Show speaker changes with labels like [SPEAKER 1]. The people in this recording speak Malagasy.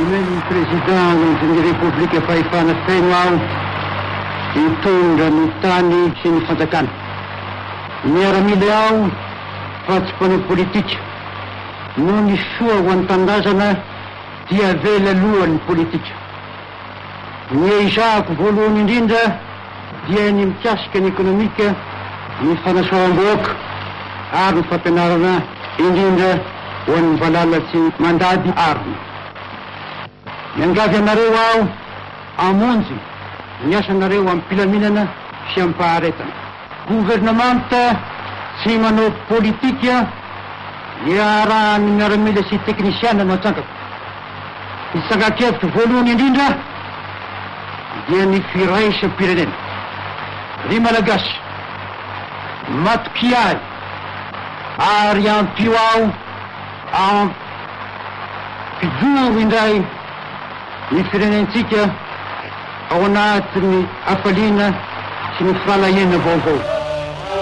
[SPEAKER 1] Ny président ny république fahefana feno ao mitondra ny tany sy ny fanjakana. Miaramila ao fa tsy mpanao politika. No ny soa ho an'ny tandazana dia vela alohan'ny politika. Ny izahako voalohany indrindra dia ny mikasika ny ekonomika, ny fanasoavam-bahoaka ary ny fampianarana indrindra ho an'ny valalatsy mandady arina. Miangavy anareo aho amonjy ny asanareo amin'ny mpilaminana sy amin'ny faharetana. Gouvernemanta tsy manao politika dia raha ny miaramila sy teknisiana no atsangako. Ny tsangakevitry voalohany indrindra dia ny firaisam-pirenena. Ry malagasy matoky ahy ary ampio aho ampijoro indray ny firenentsika ao anatin'ny hafaliana sy ny fahalahena vaovao.